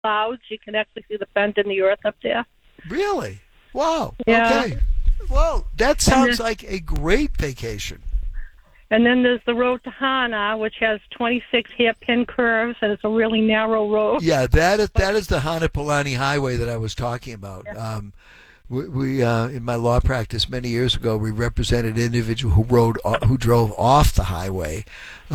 clouds. You can actually see the bend in the earth up there. Really? Wow. Yeah. Okay. Well, that sounds like a great vacation. And then there's the road to Hana, which has 26 hairpin curves, and it's a really narrow road. Yeah, that is the Hanapalani Highway that I was talking about. Yeah. We in my law practice many years ago, we represented an individual who drove off the highway,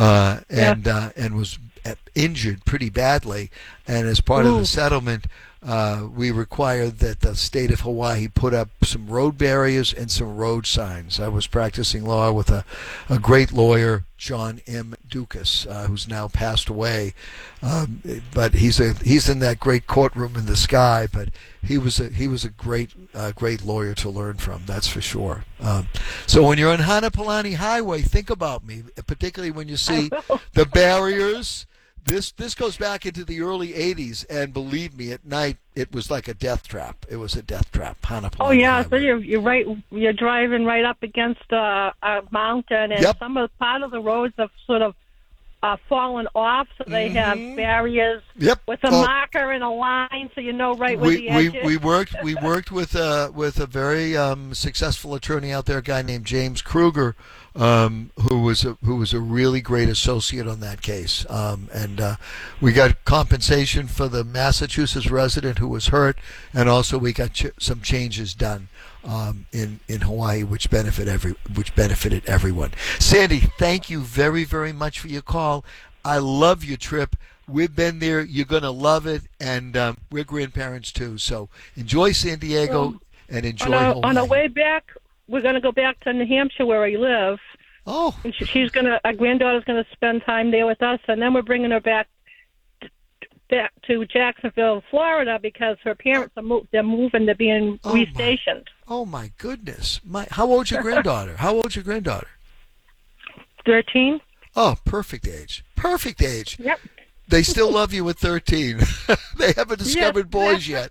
and was injured pretty badly. And as part of the settlement, we required that the state of Hawaii put up some road barriers and some road signs. I was practicing law with a great lawyer, John M. Dukas, who's now passed away. But he's in that great courtroom in the sky. But he was a great lawyer to learn from. That's for sure. So when you're on Hanapalani Highway, think about me, particularly when you see the barriers. This goes back into the early 80s, and believe me, at night it was like a death trap. It was a death trap. Oh yeah, so you're right. You're driving right up against a mountain, and part of the roads have sort of fallen off, so they have barriers with a marker and a line, so you know right where the edge is. We worked with a very successful attorney out there, a guy named James Kruger, who was a really great associate on that case, and we got compensation for the Massachusetts resident who was hurt, and also we got some changes done in Hawaii, which benefited everyone. Sandy, thank you very, very much for your call. I love your trip. We've been there. You're going to love it, and we're grandparents too. So enjoy San Diego and enjoy Hawaii. On our way back, we're going to go back to New Hampshire where I live. Oh. And our granddaughter's going to spend time there with us, and then we're bringing her back to Jacksonville, Florida, because her parents they're moving. They're being restationed. Oh my goodness! How old's your granddaughter? 13. Oh, perfect age. Perfect age. Yep. They still love you at 13. They haven't discovered boys yet.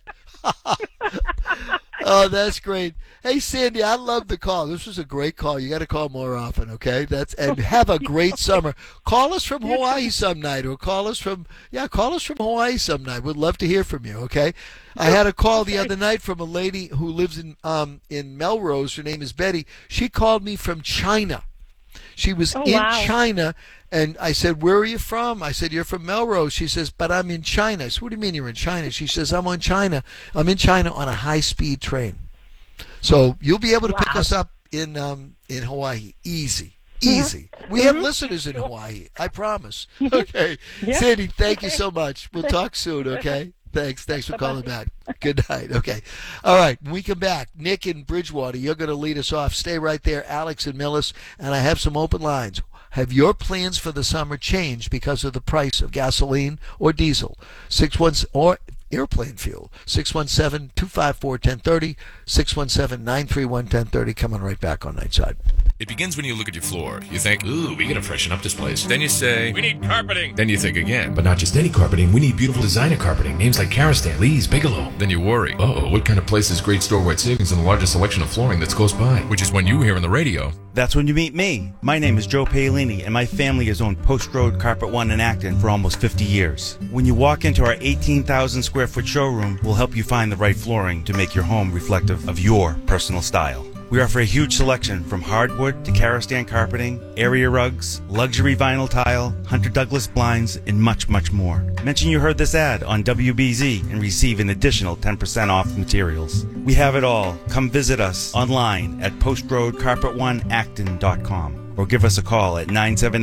Oh, that's great. Hey, Sandy, I love the call. This was a great call. You got to call more often, okay? And have a great summer. Call us from Hawaii some night, or call us from Hawaii some night. We'd love to hear from you, okay? I had a call the other night from a lady who lives in Melrose. Her name is Betty. She called me from China. She was China, and I said, "Where are you from?" I said, "You're from Melrose." She says, "But I'm in China." I said, "What do you mean you're in China?" She says, I'm in China on a high-speed train. So you'll be able to pick us up in Hawaii. Easy. We have listeners in Hawaii, I promise. Okay. Sandy, thank you so much. We'll talk soon, okay? Thanks for calling back. Good night. Okay. All right. When we come back, Nick in Bridgewater, you're going to lead us off. Stay right there. Alex in Millis, and I have some open lines. Have your plans for the summer changed because of the price of gasoline or diesel? 617 or airplane fuel. 617-254-1030. 617-931-1030. Coming right back on Nightside. It begins when you look at your floor. You think, ooh, we gotta freshen up this place. Then you say, we need carpeting. Then you think again. But not just any carpeting, we need beautiful designer carpeting. Names like Karastan, Lee's, Bigelow. Then you worry. Uh-oh, what kind of place is great store-wide savings and the largest selection of flooring that's close by? Which is when you hear on the radio. That's when you meet me. My name is Joe Paolini, and my family has owned Post Road Carpet One in Acton for almost 50 years. When you walk into our 18,000 square foot showroom, we'll help you find the right flooring to make your home reflective of your personal style. We offer a huge selection from hardwood to Karastan carpeting, area rugs, luxury vinyl tile, Hunter Douglas blinds, and much, much more. Mention you heard this ad on WBZ and receive an additional 10% off materials. We have it all. Come visit us online at postroadcarpet1acton.com or give us a call at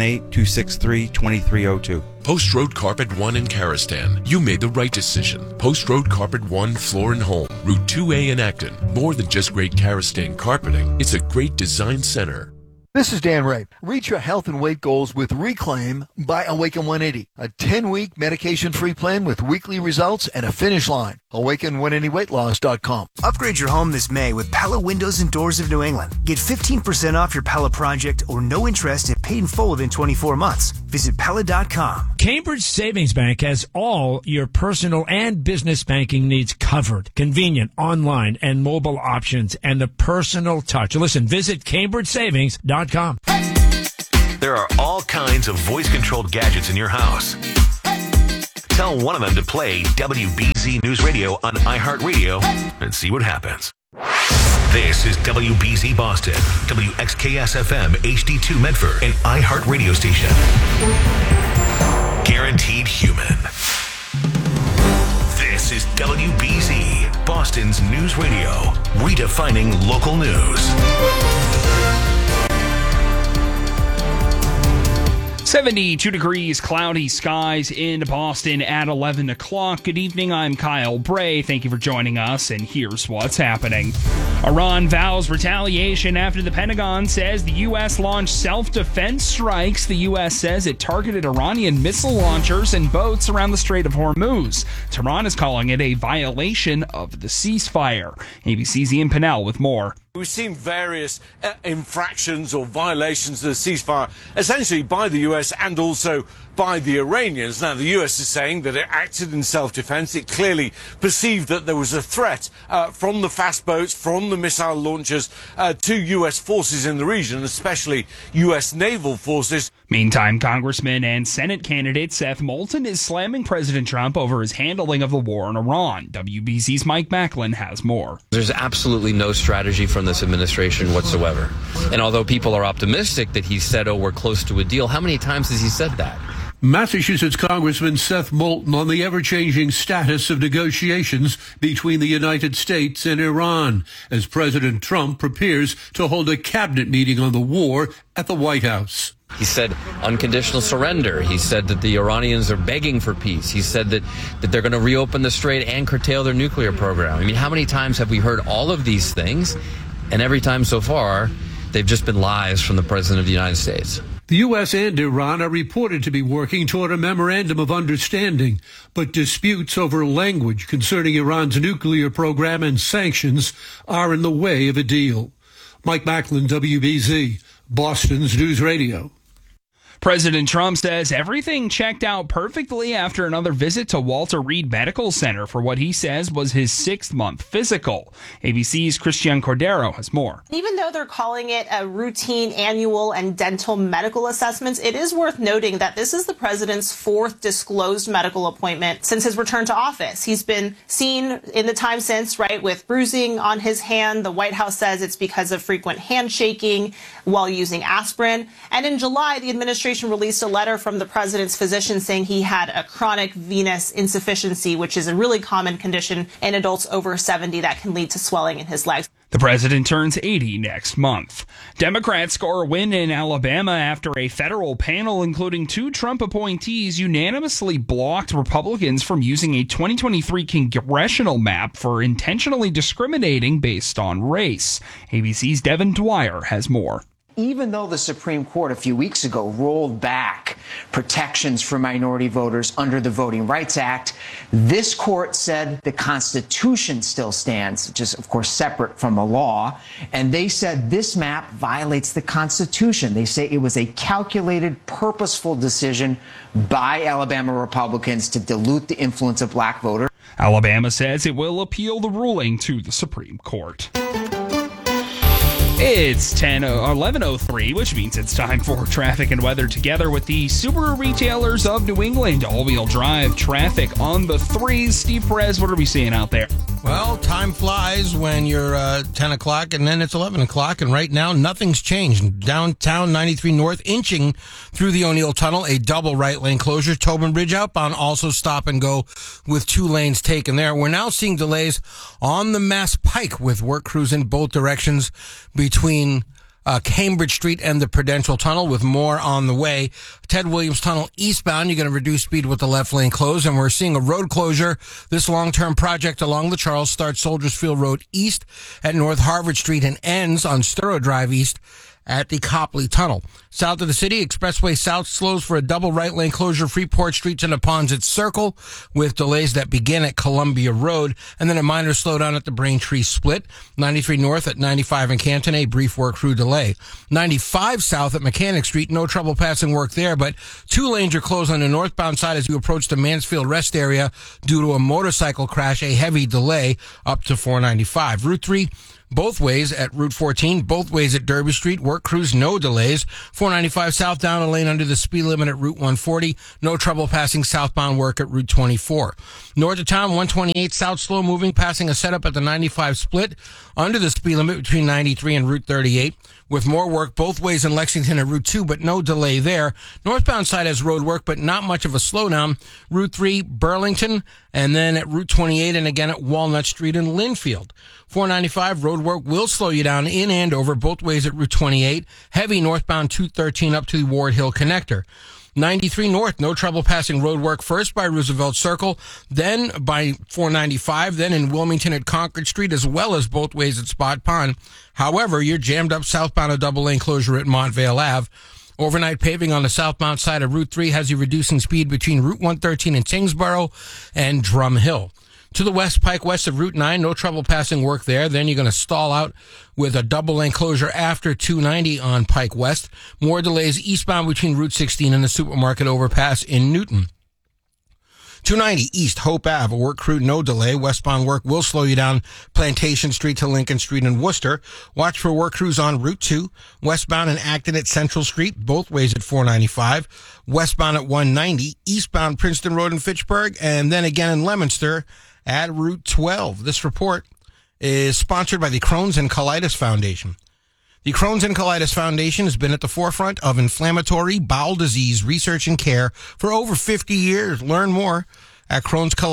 978-263-2302. Post Road Carpet 1 in Karastan. You made the right decision. Post Road Carpet 1 Floor and Home, Route 2A in Acton. More than just great Karastan carpeting, it's a great design center. This is Dan Ray. Reach your health and weight goals with Reclaim by Awaken 180, a 10-week medication-free plan with weekly results and a finish line. Awaken180weightloss.com. Upgrade your home this May with Pella Windows and Doors of New England. Get 15% off your Pella project or no interest and paid in full within 24 months. Visit Pella.com. Cambridge Savings Bank has all your personal and business banking needs covered. Convenient, online, and mobile options, and the personal touch. Listen, visit CambridgeSavings.com. There are all kinds of voice-controlled gadgets in your house. Tell one of them to play WBZ News Radio on iHeartRadio and see what happens. This is WBZ Boston, WXKS-FM HD2 Medford, and iHeartRadio station. Guaranteed human. This is WBZ, Boston's news radio, redefining local news. 72 degrees, cloudy skies in Boston at 11 o'clock. Good evening, I'm Kyle Bray. Thank you for joining us, and here's what's happening. Iran vows retaliation after the Pentagon says the U.S. launched self-defense strikes. The U.S. says it targeted Iranian missile launchers and boats around the Strait of Hormuz. Tehran is calling it a violation of the ceasefire. ABC's Ian Pinnell with more. We've seen various infractions or violations of the ceasefire, essentially by the US and also by the Iranians. Now, the US is saying that it acted in self-defense. It clearly perceived that there was a threat from the fast boats, from the missile launchers to US forces in the region, especially US naval forces. Meantime, Congressman and Senate candidate Seth Moulton is slamming President Trump over his handling of the war in Iran. WBZ's Mike Macklin has more. There's absolutely no strategy from this administration whatsoever. And although people are optimistic that he said, we're close to a deal, how many times has he said that? Massachusetts Congressman Seth Moulton on the ever-changing status of negotiations between the United States and Iran as President Trump prepares to hold a cabinet meeting on the war at the White House. He said unconditional surrender. He said that the Iranians are begging for peace. He said that they're going to reopen the strait and curtail their nuclear program. I mean, how many times have we heard all of these things? And every time so far, they've just been lies from the President of the United States. The U.S. and Iran are reported to be working toward a memorandum of understanding, but disputes over language concerning Iran's nuclear program and sanctions are in the way of a deal. Mike Macklin, WBZ, Boston's News Radio. President Trump says everything checked out perfectly after another visit to Walter Reed Medical Center for what he says was his 6th-month physical. ABC's Christian Cordero has more. Even though they're calling it a routine annual and dental medical assessments, it is worth noting that this is the president's 4th disclosed medical appointment since his return to office. He's been seen in the time since, with bruising on his hand. The White House says it's because of frequent handshaking while using aspirin. And in July, the administration released a letter from the president's physician saying he had a chronic venous insufficiency, which is a really common condition in adults over 70 that can lead to swelling in his legs. The president turns 80 next month. Democrats score a win in Alabama after a federal panel, including 2 Trump appointees, unanimously blocked Republicans from using a 2023 congressional map for intentionally discriminating based on race. ABC's Devin Dwyer has more. Even though the Supreme Court a few weeks ago rolled back protections for minority voters under the Voting Rights Act, this court said the Constitution still stands, which is, of course, separate from the law. And they said this map violates the Constitution. They say it was a calculated, purposeful decision by Alabama Republicans to dilute the influence of black voters. Alabama says it will appeal the ruling to the Supreme Court. It's 11:03, which means it's time for traffic and weather together with the Subaru retailers of New England. All-wheel drive traffic on the 3s. Steve Perez, what are we seeing out there? Well, time flies when you're 10 o'clock and then it's 11 o'clock. And right now, nothing's changed. Downtown 93 North, inching through the O'Neill Tunnel, a double right lane closure. Tobin Bridge outbound, also stop and go with 2 lanes taken there. We're now seeing delays on the Mass Pike with work crews in both directions between Cambridge Street and the Prudential Tunnel, with more on the way. Ted Williams Tunnel eastbound, you're going to reduce speed with the left lane closed, and we're seeing a road closure. This long-term project along the Charles starts Soldiers Field Road east at North Harvard Street and ends on Sturrow Drive east at the Copley Tunnel. South of the city, Expressway South slows for a double right lane closure, Freeport Street to Neponset Circle, with delays that begin at Columbia Road, and then a minor slowdown at the Braintree Split. 93 North at 95 in Canton, a brief work crew delay. 95 South at Mechanic Street, no trouble passing work there, but 2 lanes are closed on the northbound side as you approach the Mansfield Rest area due to a motorcycle crash, a heavy delay up to 495. Route 3, both ways at Route 14, both ways at Derby Street. Work crews, no delays. 495 south down a lane under the speed limit at Route 140. No trouble passing southbound work at Route 24. North of town, 128 south slow moving, passing a setup at the 95 split under the speed limit between 93 and Route 38. With more work both ways in Lexington at Route 2, but no delay there. Northbound side has road work, but not much of a slowdown. Route 3, Burlington, and then at Route 28, and again at Walnut Street in Linfield. 495 road work will slow you down in Andover, both ways at Route 28. Heavy northbound 213 up to the Ward Hill connector. 93 north, no trouble passing road work first by Roosevelt Circle, then by 495, then in Wilmington at Concord Street, as well as both ways at Spot Pond. However, you're jammed up southbound a double lane closure at Montvale Ave. Overnight paving on the southbound side of Route 3 has you reducing speed between Route 113 in Tingsboro and Drum Hill. To the west, Pike west of Route 9, no trouble passing work there. Then you're going to stall out with a double lane closure after 290 on Pike West. More delays eastbound between Route 16 and the supermarket overpass in Newton. 290 East Hope Ave, a work crew, no delay. Westbound work will slow you down Plantation Street to Lincoln Street in Worcester. Watch for work crews on Route 2. Westbound and Acton at Central Street, both ways at 495. Westbound at 190. Eastbound Princeton Road in Fitchburg, and then again in Leominster at Route 12. This report is sponsored by the Crohn's and Colitis Foundation. The Crohn's and Colitis Foundation has been at the forefront of inflammatory bowel disease research and care for over 50 years. Learn more at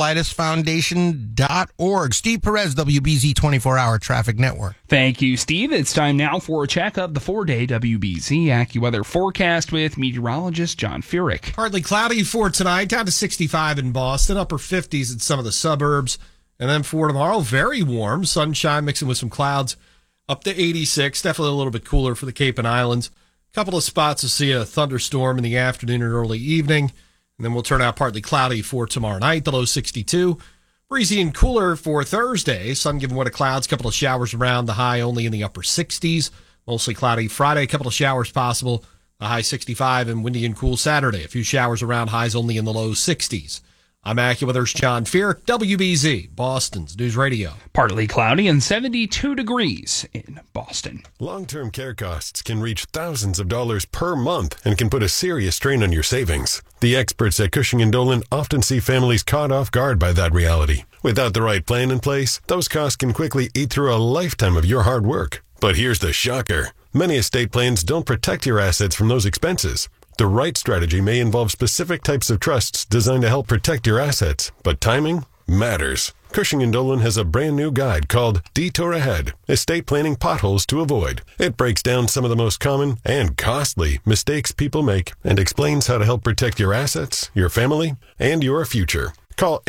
Crohn'sColitisFoundation.org. Steve Perez, WBZ 24-Hour Traffic Network. Thank you, Steve. It's time now for a check of the 4-day WBZ AccuWeather forecast with meteorologist John Furyk. Partly cloudy for tonight, down to 65 in Boston, upper 50s in some of the suburbs. And then for tomorrow, very warm, sunshine mixing with some clouds, up to 86, definitely a little bit cooler for the Cape and Islands. A couple of spots to see a thunderstorm in the afternoon and early evening. And then we'll turn out partly cloudy for tomorrow night, the low 62. Breezy and cooler for Thursday. Sun giving way to clouds, a couple of showers around, the high only in the upper 60s. Mostly cloudy Friday, a couple of showers possible, the high 65, and windy and cool Saturday. A few showers around, highs only in the low 60s. I'm AccuWeather's John Furyk, WBZ, Boston's News Radio. Partly cloudy and 72 degrees in Boston. Long-term care costs can reach thousands of dollars per month and can put a serious strain on your savings. The experts at Cushing & Dolan often see families caught off guard by that reality. Without the right plan in place, those costs can quickly eat through a lifetime of your hard work. But here's the shocker. Many estate plans don't protect your assets from those expenses. The right strategy may involve specific types of trusts designed to help protect your assets, but timing matters. Cushing & Dolan has a brand new guide called Detour Ahead, Estate Planning Potholes to Avoid. It breaks down some of the most common and costly mistakes people make and explains how to help protect your assets, your family, and your future. Call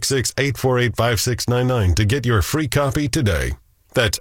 866-848-5699 to get your free copy today. That's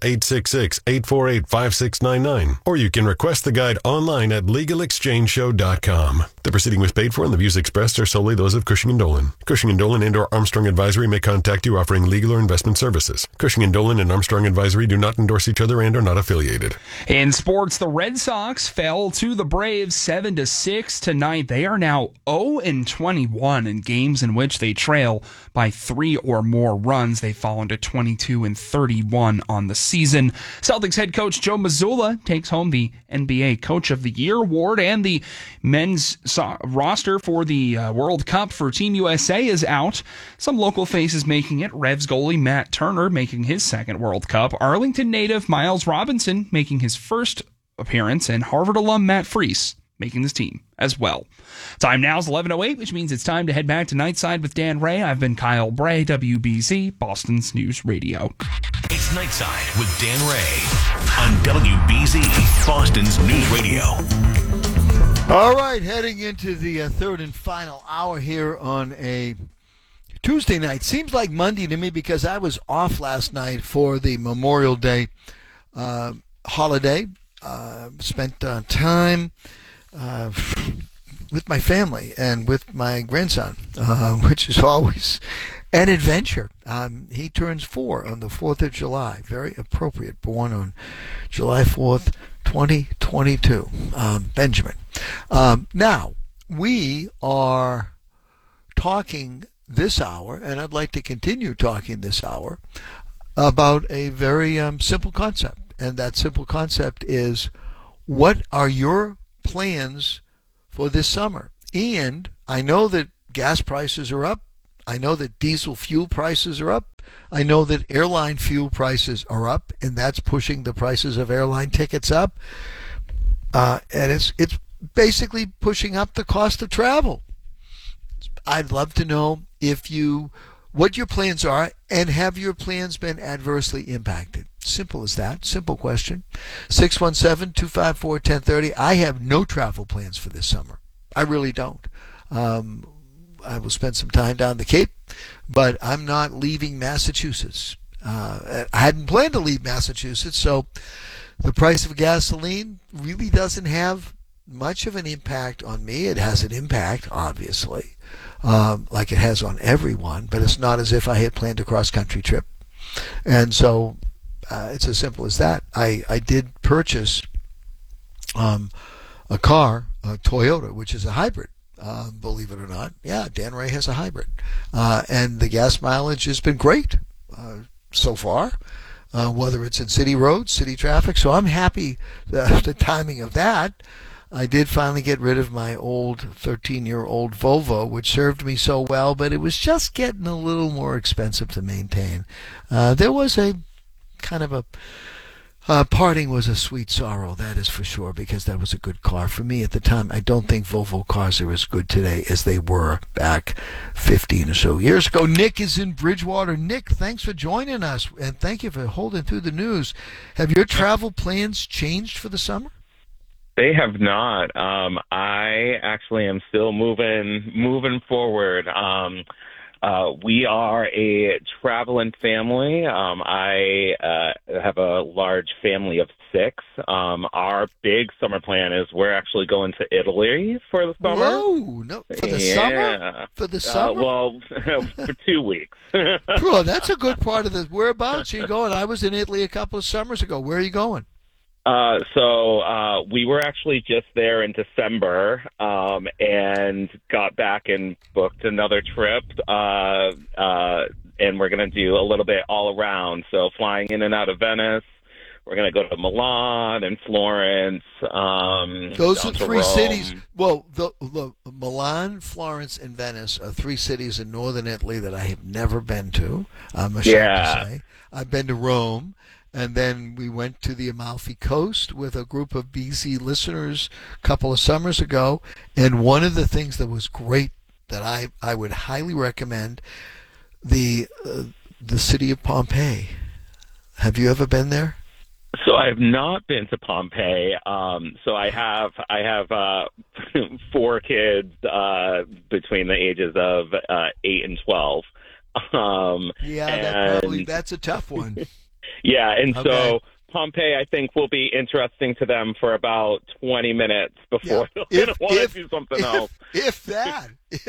866-848-5699. Or you can request the guide online at LegalExchangeShow.com. The proceeding was paid for and the views expressed are solely those of Cushing & Dolan. Cushing & Dolan and/or Armstrong Advisory may contact you offering legal or investment services. Cushing & Dolan and Armstrong Advisory do not endorse each other and are not affiliated. In sports, the Red Sox fell to the Braves 7-6 tonight. They are now 0-21 in games in which they trail by 3 or more runs. They've fallen to 22-31 on the season. Celtics head coach Joe Mazzulla takes home the NBA Coach of the Year award, and the men's roster for the World Cup for Team USA is out. Some local faces making it. Revs goalie Matt Turner making his second World Cup. Arlington native Miles Robinson making his first appearance, and Harvard alum Matt Freese making this team as well. Time now is 11:08, which means it's time to head back to Nightside with Dan Ray. I've been Kyle Bray, WBZ, Boston's News Radio. It's Nightside with Dan Ray on WBZ, Boston's News Radio. All right, heading into the third and final hour here on a Tuesday night. Seems like Monday to me because I was off last night for the Memorial Day holiday. Spent time with my family and with my grandson, which is always an adventure. He turns 4 on the 4th of July. Very appropriate. Born on July 4th, 2022. Benjamin. Now, we are talking this hour, and I'd like to continue talking this hour, about a very simple concept. And that simple concept is, what are your plans for this summer? And I know that gas prices are up. I know that diesel fuel prices are up. I know that airline fuel prices are up, and that's pushing the prices of airline tickets up. And it's basically pushing up the cost of travel. I'd love to know what your plans are, and have your plans been adversely impacted? Simple as that. Simple question. 617-254-1030. I have no travel plans for this summer. I really don't. I will spend some time down the Cape, but I'm not leaving Massachusetts. I hadn't planned to leave Massachusetts, so the price of gasoline really doesn't have much of an impact on me. It has an impact, obviously, like it has on everyone, but it's not as if I had planned a cross-country trip. And so it's as simple as that. I did purchase a car, a Toyota, which is a hybrid. Believe it or not. Yeah, Dan Ray has a hybrid. And the gas mileage has been great so far, whether it's in city roads, city traffic. So I'm happy the timing of that. I did finally get rid of my old 13-year-old Volvo, which served me so well, but it was just getting a little more expensive to maintain. There was a kind of a parting was a sweet sorrow, that is for sure, because that was a good car. For me at the time, I don't think Volvo cars are as good today as they were back 15 or so years ago. Nick is in Bridgewater. Nick, thanks for joining us, and thank you for holding through the news. Have your travel plans changed for the summer? They have not. I actually am still moving forward. We are a traveling family. I have a large family of 6. Our big summer plan is we're actually going to Italy for the summer. Whoa, no, for the summer? For the summer? Well, for 2 weeks. Cool, that's a good part of this. Whereabouts are you going? I was in Italy a couple of summers ago. Where are you going? So we were actually just there in December, and got back and booked another trip, and we're going to do a little bit all around. So flying in and out of Venice, we're going to go to Milan and Florence. Those are 3 cities. Well, the Milan, Florence, and Venice are 3 cities in northern Italy that I have never been to. I'm ashamed to say. I've been to Rome. And then we went to the Amalfi Coast with a group of BZ listeners a couple of summers ago. And one of the things that was great that I would highly recommend, the city of Pompeii. Have you ever been there? So I have not been to Pompeii. So I have 4 kids between the ages of 8 and 12. That's a tough one. Yeah, and so Pompeii, I think, will be interesting to them for about 20 minutes before they'll want to do something else. If that.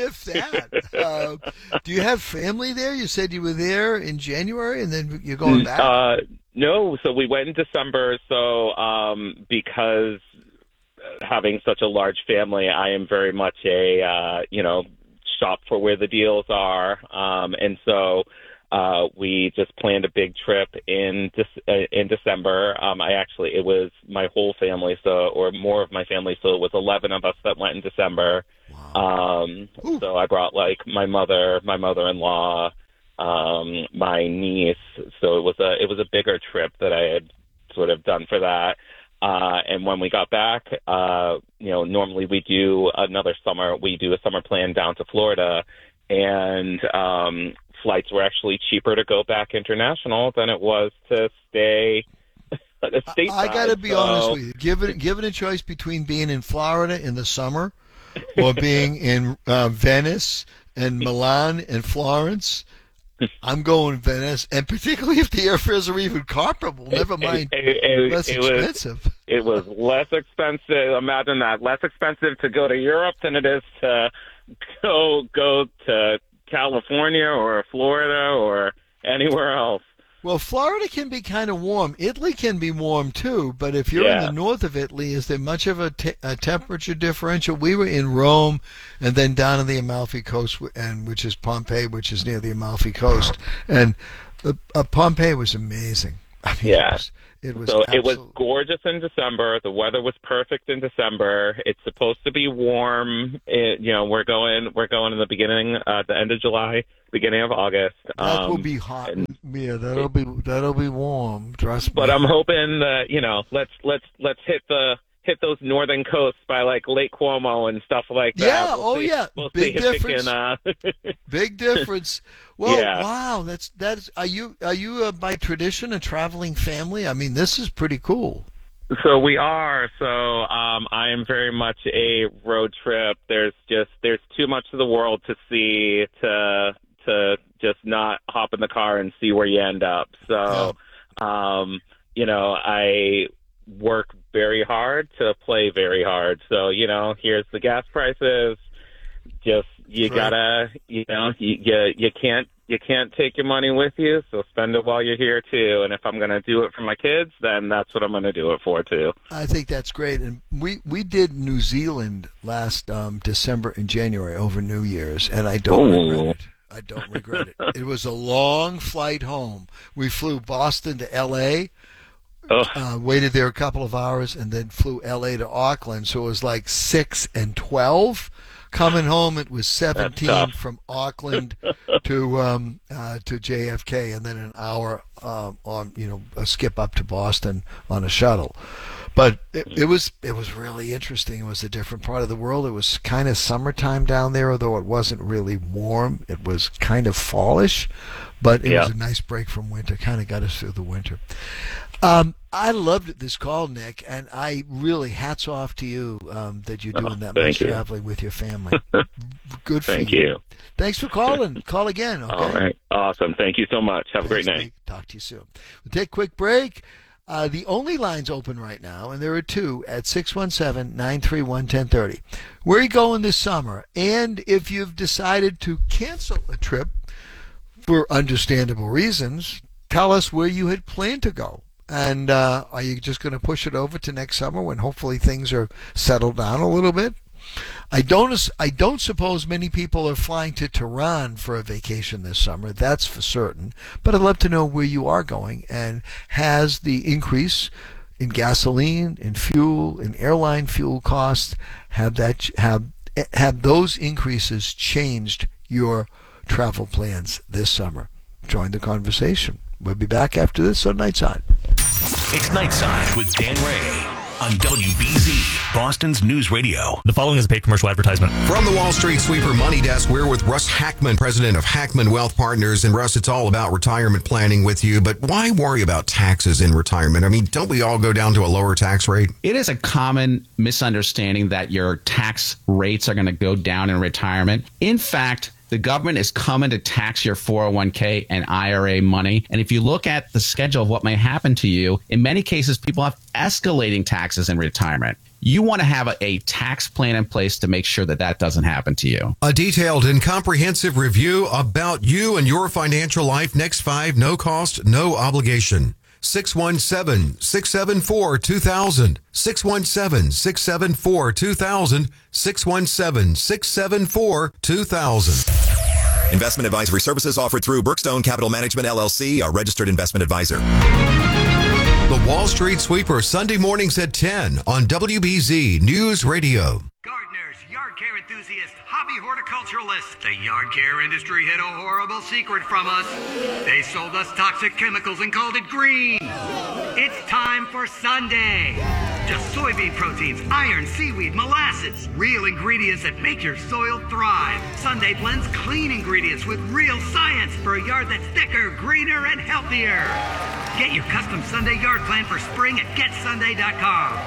Do you have family there? You said you were there in January, and then you're going back? No, so we went in December. So because having such a large family, I am very much a, shop for where the deals are. And so we just planned a big trip in December. It was my whole family, or more of my family, so it was 11 of us that went in December. Wow. So I brought my mother-in-law, my niece. So it was a bigger trip that I had sort of done for that. And when we got back, normally we do a summer plan down to Florida, and flights were actually cheaper to go back international than it was to stay stateside. I got to be honest with you. Given a choice between being in Florida in the summer or being in Venice and Milan and Florence, I'm going Venice, and particularly if the airfares are even comparable, never mind less expensive. It was less expensive. Imagine that. Less expensive to go to Europe than it is to go to California or Florida or anywhere else. Well, Florida can be kind of warm. Italy can be warm too, but if you're in the north of Italy, is there much of a temperature differential? We were in Rome and then down on the Amalfi Coast, which is Pompeii, which is near the Amalfi Coast, and Pompeii was amazing. I mean, Yeah. it was So absolute- it was gorgeous in December. The weather was perfect in December. It's supposed to be warm. We're going in the beginning, the end of July, beginning of August. That will be hot. Yeah, that'll be warm. Trust me. But I'm hoping that let's hit those northern coasts by like Lake Como and stuff like that. Yeah. We'll see. Yeah. We'll Big see if difference. it can, Big difference. Well, Yeah. wow. That's. Are you by tradition a traveling family? I mean, this is pretty cool. So we are. So I am very much a road trip. There's too much of the world to see to just not hop in the car and see where you end up. So, I work very hard to play very hard. So, here's the gas prices. Just you gotta, you can't take your money with you, so spend it while you're here too. And if I'm gonna do it for my kids, then that's what I'm gonna do it for too. I think that's great. And we did New Zealand last December and January over New Year's, and I don't regret it. I don't regret it. It was a long flight home. We flew Boston to L.A., waited there a couple of hours, and then flew L.A. to Auckland. So it was like 6 and 12. Coming home, it was 17 from Auckland to JFK, and then an hour on a skip up to Boston on a shuttle. But it was really interesting. It was a different part of the world. It was kind of summertime down there, although it wasn't really warm. It was kind of fallish, but it was a nice break from winter. Kind of got us through the winter. I loved this call, Nick, and I really hats off to you that you're doing that much traveling with your family. Good for Thank you. Thanks for calling. Call again, okay? All right. Awesome. Thank you so much. Have a great night. Nick. Talk to you soon. We'll take a quick break. The only lines open right now, and there are two, at 617-931-1030. Where are you going this summer? And if you've decided to cancel a trip for understandable reasons, tell us where you had planned to go. And are you just going to push it over to next summer when hopefully things are settled down a little bit? I don't suppose many people are flying to Tehran for a vacation this summer. That's for certain. But I'd love to know where you are going, and has the increase in gasoline, in fuel, in airline fuel costs, have those increases changed your travel plans this summer? Join the conversation. We'll be back after this on Nightside. It's Nightside with Dan Ray on WBZ, Boston's News Radio. The following is a paid commercial advertisement. From the Wall Street Sweeper Money Desk, we're with Russ Hackman, president of Hackman Wealth Partners. And Russ, it's all about retirement planning with you, but why worry about taxes in retirement? I mean, don't we all go down to a lower tax rate? It is a common misunderstanding that your tax rates are going to go down in retirement. In fact, the government is coming to tax your 401k and IRA money. And if you look at the schedule of what may happen to you, in many cases, people have escalating taxes in retirement. You want to have a tax plan in place to make sure that that doesn't happen to you. A detailed and comprehensive review about you and your financial life. Next 5, no cost, no obligation. 617-674-2000. 617-674-2000. 617-674-2000. Investment advisory services offered through Brookstone Capital Management, LLC, a registered investment advisor. The Wall Street Sweeper, Sunday mornings at 10 on WBZ News Radio. Gardeners, yard care enthusiasts, hobby horticulturalists. The yard care industry hid a horrible secret from us. They sold us toxic chemicals and called it green. It's time for Sunday. Just soybean proteins, iron, seaweed, molasses. Real ingredients that make your soil thrive. Sunday blends clean ingredients with real science for a yard that's thicker, greener, and healthier. Get your custom Sunday yard plan for spring at GetSunday.com.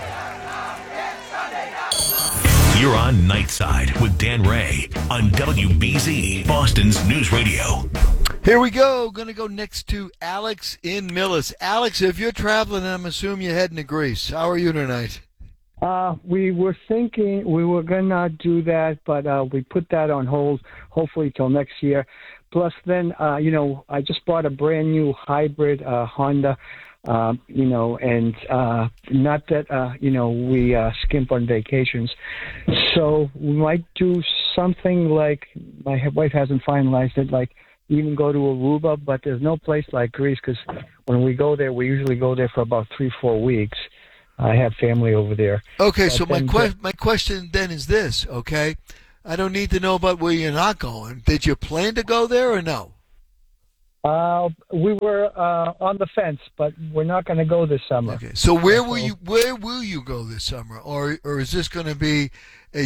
You're on Nightside with Dan Ray on WBZ, Boston's News Radio. Here we go. Going to go next to Alex in Millis. Alex, if you're traveling, I'm assuming you're heading to Greece. How are you tonight? We were thinking we were going to do that, but we put that on hold, hopefully till next year. Plus, then, I just bought a brand new hybrid Honda, and not that, we skimp on vacations. So we might do something like, my wife hasn't finalized it, like even go to Aruba, but there's no place like Greece because when we go there, we usually go there for about 3-4 weeks. I have family over there. Okay, But so my then my question then is this, okay? I don't need to know about where you're not going. Did you plan to go there or no? we were on the fence, but we're not going to go this summer. Okay. So where will you go this summer, or is this going to be a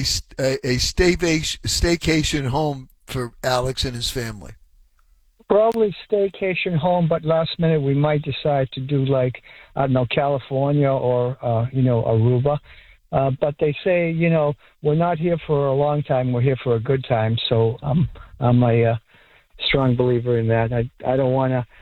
staycation home for Alex and his family? Probably staycation home, but last minute we might decide to do like, I don't know, California or, Aruba. But they say, we're not here for a long time. We're here for a good time. So I'm a strong believer in that. I don't want to,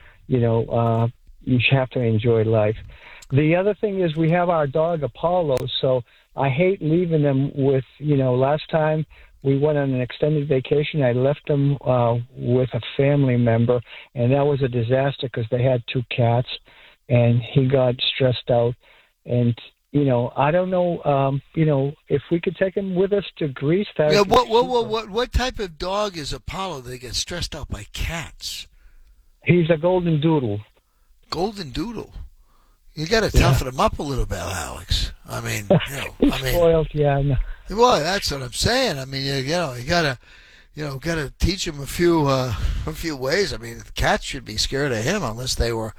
you have to enjoy life. The other thing is we have our dog Apollo. So I hate leaving them with, last time we went on an extended vacation. I left them with a family member, and that was a disaster because they had 2 cats, and he got stressed out. And, I don't know, if we could take him with us to Greece. Yeah, what type of dog is Apollo that gets stressed out by cats? He's a golden doodle. Golden doodle? You got to toughen him up a little bit, Alex. I mean, He's spoiled, yeah. I know. Well, that's what I'm saying. I mean, you gotta teach him a few ways. I mean, the cats should be scared of him unless they were,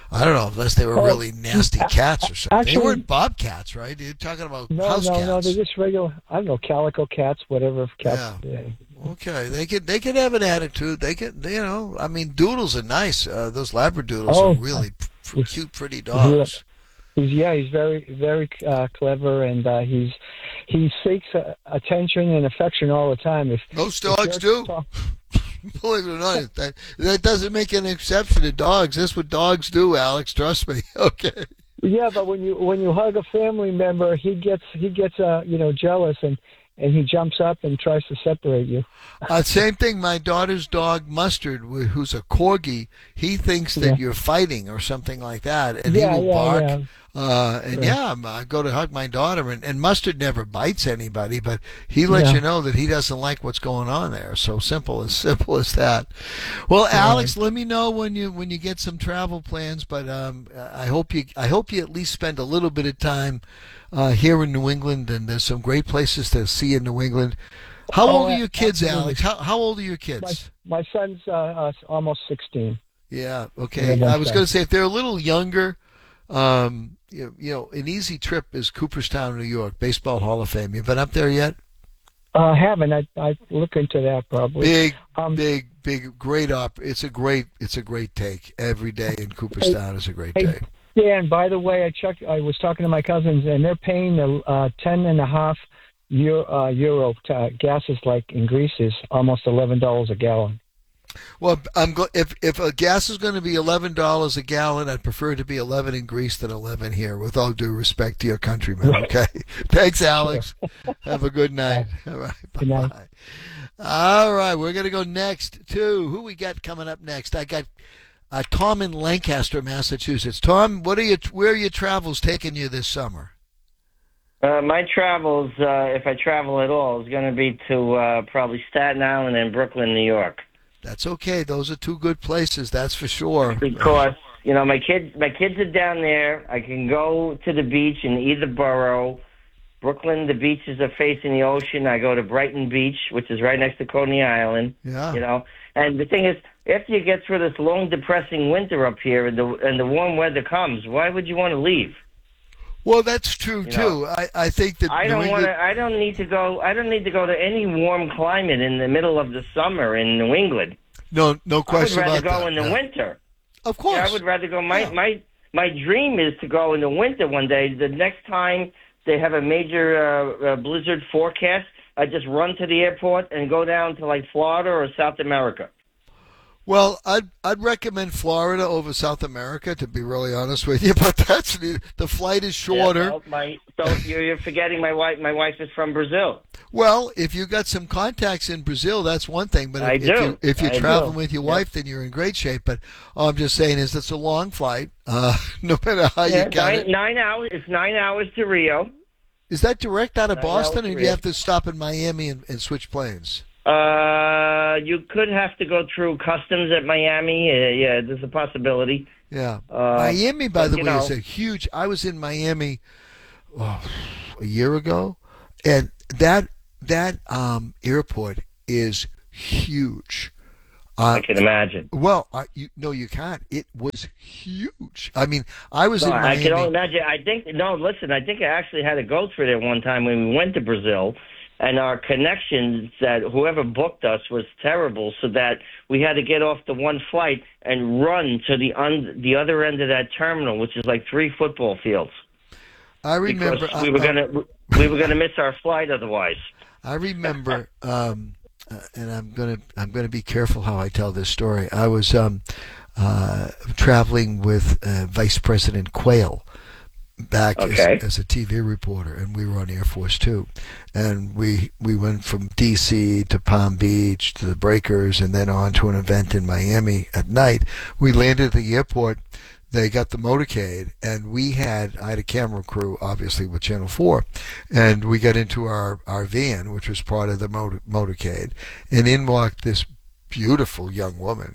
really nasty cats or something. Actually, they weren't bobcats, right? You're talking about house cats. No, they're just regular. I don't know, calico cats, whatever cats. Yeah. Okay, they can have an attitude. They can, I mean, doodles are nice. Those Labradoodles are really cute, pretty dogs. He's very, very clever, and he seeks attention and affection all the time. Most dogs do. Believe it or not, that doesn't make an exception to dogs. That's what dogs do, Alex. Trust me. Okay. Yeah, but when you hug a family member, he gets jealous and he jumps up and tries to separate you. Same thing. My daughter's dog, Mustard, who's a corgi, he thinks that you're fighting or something like that, and he will bark. Yeah. I go to hug my daughter, and Mustard never bites anybody, but he lets you know that he doesn't like what's going on there. So simple as that. Well, Alex, let me know when you get some travel plans. But I hope you at least spend a little bit of time here in New England, and there's some great places to see in New England. How old are your kids, Alex? How old are your kids? My son's almost 16. Yeah. Okay. I was going to say if they're a little younger. An easy trip is Cooperstown, New York, Baseball Hall of Fame. You been up there yet? I haven't. I look into that probably. Big, great It's a great take. Every day in Cooperstown is a great day. Yeah, and by the way, I was talking to my cousins, and they're paying $10.5 euro. Gas is like in Greece is almost $11 a gallon. Well, if a gas is going to be $11 a gallon, I'd prefer it to be 11 in Greece than 11 here. With all due respect to your countrymen, okay? Thanks, Alex. Have a good night. All right, bye. All right, we're going to go next to who we got coming up next. I got Tom in Lancaster, Massachusetts. Tom, where are your travels taking you this summer? My travels, if I travel at all, is going to be to probably Staten Island and Brooklyn, New York. That's okay. Those are 2 good places, that's for sure. Because, my kids are down there. I can go to the beach in either borough. Brooklyn, the beaches are facing the ocean. I go to Brighton Beach, which is right next to Coney Island. Yeah. And the thing is, after you get through this long, depressing winter up here and the warm weather comes, why would you want to leave? Well, that's true too. I think that I don't need to go to any warm climate in the middle of the summer in New England. No question about that. I would rather go in the winter. Of course. Yeah, I would rather go. My dream is to go in the winter one day. The next time they have a major blizzard forecast, I just run to the airport and go down to like Florida or South America. Well, I'd recommend Florida over South America, to be really honest with you. But the flight is shorter. Yeah, so you're forgetting my wife. My wife is from Brazil. Well, if you got some contacts in Brazil, that's one thing. But if you're traveling with your wife, then you're in great shape. But all I'm just saying is it's a long flight. No matter how you got it. 9 hours. It's 9 hours to Rio. Is that direct out of Boston, or do you have to stop in Miami and switch planes? You could have to go through customs at Miami. Yeah, there's a possibility. Yeah. Miami, by the way, know, is a huge... I was in Miami a year ago, and that airport is huge. I can imagine. Well, you can't. It was huge. I mean, I was in Miami. I can only imagine. I think I actually had to go through there one time when we went to Brazil, and our connections, that whoever booked us, was terrible, so that we had to get off the one flight and run to the other end of that terminal, which is like 3 football fields. I remember because we were gonna miss our flight otherwise. I remember, and I'm gonna be careful how I tell this story. I was traveling with Vice President Quayle back as a TV reporter, and we were on Air Force Two, and we went from D.C. to Palm Beach to the Breakers, and then on to an event in Miami at night. We landed at the airport. They got the motorcade, and I had a camera crew, obviously, with Channel 4, and we got into our van, which was part of the motorcade, and in walked this beautiful young woman,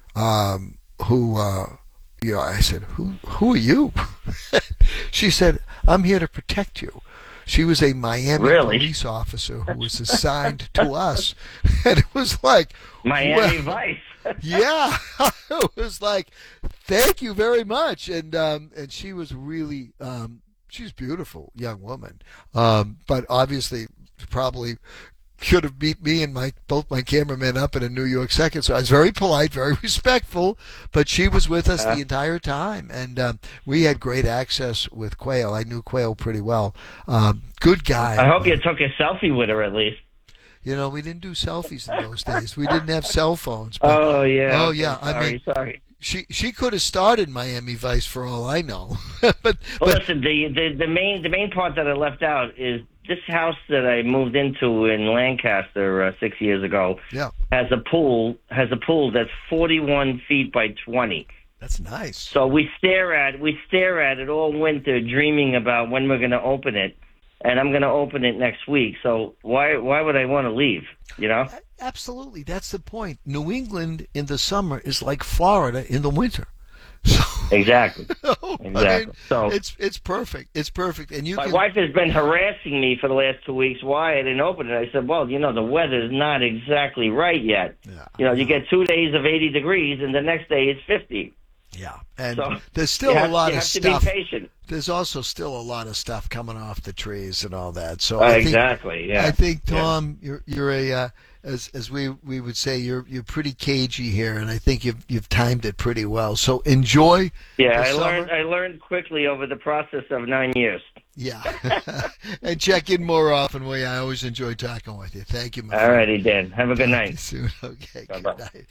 who, I said, who are you? She said, I'm here to protect you. She was a Miami police officer who was assigned to us, and it was like... Miami Vice. Yeah, it was like, thank you very much, and she was really, she's a beautiful young woman, but obviously probably should have beat me and both my cameramen up in a New York second. So I was very polite, very respectful, but she was with us the entire time, and we had great access with Quayle. I knew Quayle pretty well. Good guy. I hope you took a selfie with her at least. You know, we didn't do selfies in those days. We didn't have cell phones. But, oh yeah. Sorry. She could have started Miami Vice for all I know. but listen, the main part that I left out is this house that I moved into in Lancaster 6 years ago. Yeah. Has a pool that's 41 feet by 20. That's nice. So we stare at it all winter, dreaming about when we're going to open it. And I'm going to open it next week. So why would I want to leave, you know? Absolutely. That's the point. New England in the summer is like Florida in the winter. So, exactly. Exactly. I mean, so it's perfect. It's perfect. And my wife has been harassing me for the last 2 weeks why I didn't open it. I said, well, you know, the weather's not exactly right yet. Yeah. You know, you get 2 days of 80 degrees and the next day it's 50. Yeah, and so there's still a lot of stuff. You have to be patient. There's also still a lot of stuff coming off the trees and all that. So exactly, yeah. I think Tom, you're a as we would say, you're pretty cagey here, and I think you've timed it pretty well. So enjoy. Yeah, I learned quickly over the process of 9 years. Yeah, and check in more often, will you? I always enjoy talking with you. Thank you, my friend. All righty, Dan. Have a good night. Soon. Okay, good night.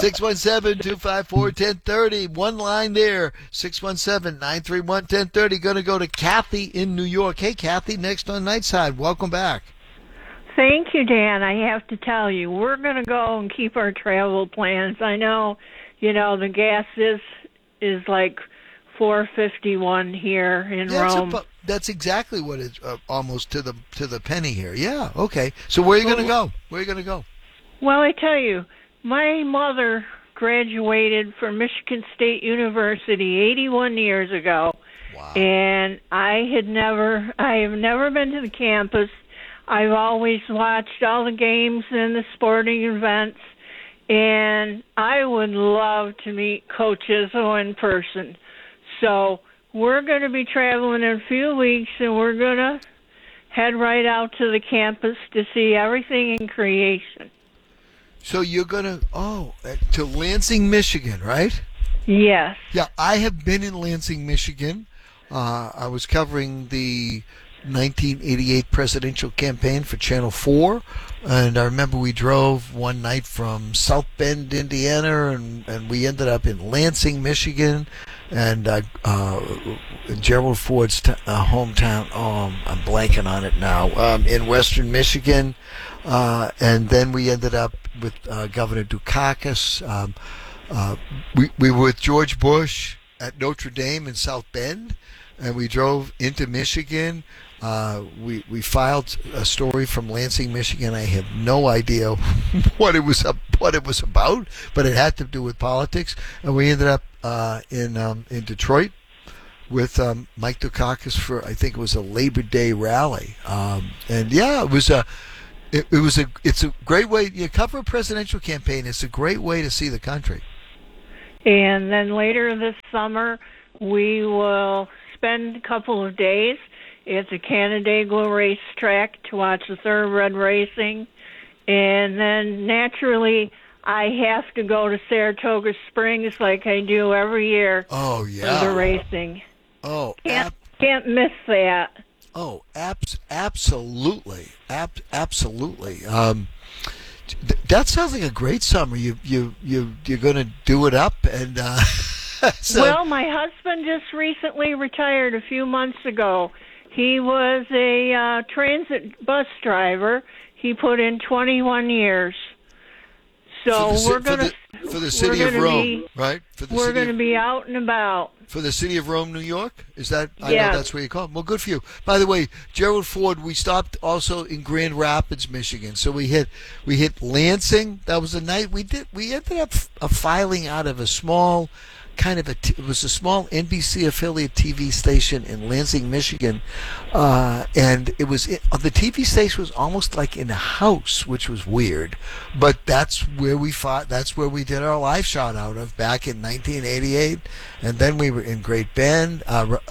617-254-1030. One line there, 617-931-1030. Going to go to Kathy in New York. Hey, Kathy, next on Nightside. Welcome back. Thank you, Dan. I have to tell you, we're going to go and keep our travel plans. I know, the gas is like $4.51 here in Rome. That's exactly what it's almost to the penny here. Yeah. Okay. So where are you going to go? Where are you going to go? Well, I tell you, my mother graduated from Michigan State University 81 years ago. Wow. And I have never been to the campus. I've always watched all the games and the sporting events, and I would love to meet Coach Izzo in person. So we're going to be traveling in a few weeks, and we're going to head right out to the campus to see everything in creation. So you're going to Lansing, Michigan, right? Yes. Yeah, I have been in Lansing, Michigan. I was covering the 1988 presidential campaign for Channel 4, and I remember we drove one night from South Bend, Indiana, and we ended up in Lansing, Michigan, and Gerald Ford's hometown. I'm blanking on it now. In Western Michigan, and then we ended up with Governor Dukakis. We were with George Bush at Notre Dame in South Bend. and we drove into Michigan. We filed a story from Lansing, Michigan. I have no idea what it was about, but it had to do with politics. And we ended up in Detroit with Mike Dukakis for, I think it was a Labor Day rally. And yeah, it's a great way. You cover a presidential campaign. It's a great way to see the country. And then later this summer, we will spend a couple of days at the Canandaigua racetrack to watch the thoroughbred racing. And then naturally, I have to go to Saratoga Springs like I do every year. Oh, yeah. For the racing. Oh, can't miss that. Oh, absolutely. Absolutely. That sounds like a great summer. You're going to do it up and. Well, my husband just recently retired a few months ago. He was a transit bus driver. He put in 21 years. So we're going to for the city of Rome, right? We're going to be out and about. For the city of Rome, New York? Is that? I Yeah. know that's where you call it. Well, good for you. By the way, Gerald Ford, we stopped also in Grand Rapids, Michigan. So we hit Lansing. That was a night we ended up filing out of a small it was a small NBC affiliate TV station in Lansing, Michigan, and the TV station was almost like in a house, which was weird. But that's where we fought. That's where we did our live shot out of back in 1988, and then we were in Great Bend,